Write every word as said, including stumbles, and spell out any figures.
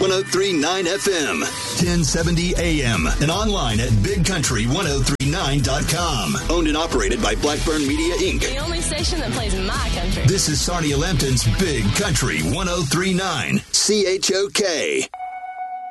one oh three point nine F M, ten seventy A M, and online at big country ten thirty-nine dot com. Owned and operated by Blackburn Media, Incorporated. The only station that plays my country. This is Sarnia Lambton's Big Country ten thirty-nine, C H O K.